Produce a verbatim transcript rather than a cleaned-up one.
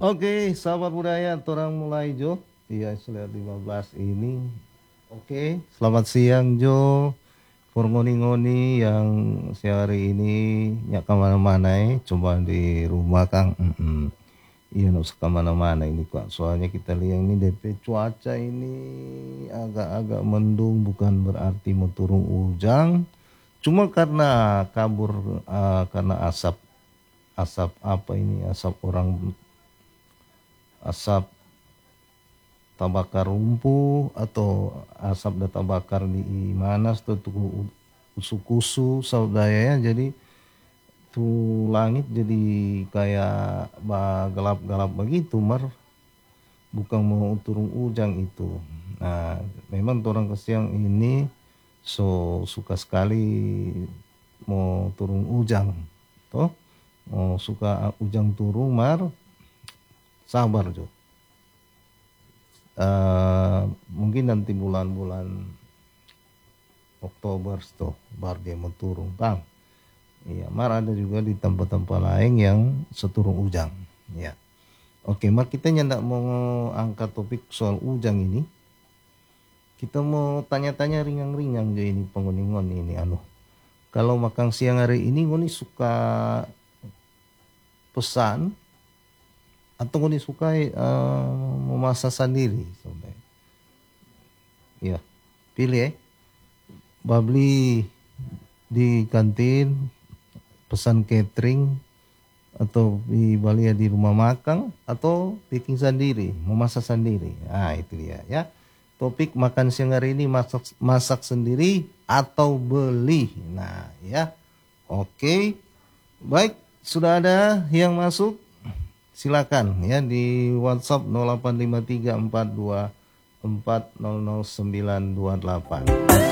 Oke, sahabat budaya, orang mulai Jo. Iya, sudah lima belas ini. Oke, selamat siang Jo. For ngoni-ngoni yang sehari ini nyak kemana-mana ya, coba di rumah Kang. Mm-mm. Iya, nggak usah kemana-mana ini Kak. Soalnya kita lihat ini D P cuaca ini agak-agak mendung, bukan berarti mau turun hujan. Cuma karena kabur, uh, karena asap, asap apa ini, asap orang, asap tabakar rumpuh atau asap data bakar di mana tuh kusu-kusu saudara, jadi tuh langit jadi kayak gelap-gelap begitu mar, bukan mau turun hujan itu. Nah memang orang kesiang ini so suka sekali mau turun hujan toh, mau suka hujan turun mar, sabar Jo. Uh, mungkin nanti bulan-bulan Oktober tuh baru dia mau turun Bang. Iya, mar ada juga di tempat-tempat lain yang seturun hujan. Ya, oke, mar kita nyendak mau angkat topik soal hujan ini. Kita mau tanya-tanya ringan-ringan aja ini penguningon ini anu. Kalau makan siang hari ini ngoni suka pesan atau ngoni suka uh, memasak sendiri sobat. Ya, pilih ya. Babli di kantin, pesan catering, atau di Bali di rumah makan, atau bikin sendiri, memasak sendiri. Nah itu dia ya. Topik makan siang hari ini masak masak sendiri atau beli. Nah ya. Oke. Baik, sudah ada yang masuk. Silakan ya di WhatsApp nol delapan lima tiga empat dua empat nol nol sembilan dua delapan.